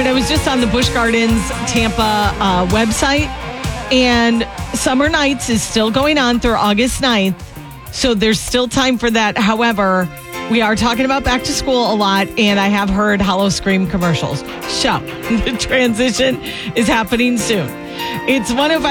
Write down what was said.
I was just on the Busch Gardens Tampa website, and Summer Nights is still going on through August 9th. So there's still time for that. However, we are talking about back to school a lot, and I have heard Hollow Scream commercials. So the transition is happening soon. It's 105.